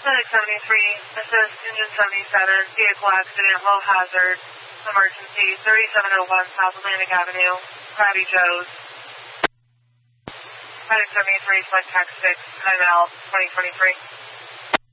Medic 73, assist engine 77, vehicle accident, low hazard, emergency, 3701 South Atlantic Avenue, Krabby Joe's. Medic 73, select tax 6, time out, 2023.